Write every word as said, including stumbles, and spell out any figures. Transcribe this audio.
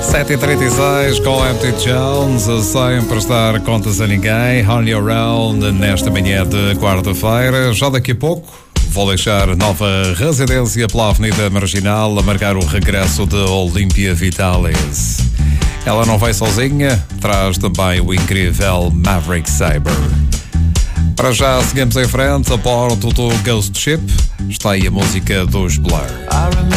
sete e trinta e seis com M T Jones, sem prestar contas a ninguém, On Your Own, nesta manhã de quarta-feira. Já daqui a pouco vou deixar nova residência pela Avenida Marginal, a marcar o regresso de Olímpia Vitalis. Ela não vai sozinha, traz também o incrível Maverick Sabre. Para já, seguimos em frente, a bordo do Ghost Ship, está aí a música dos Blur.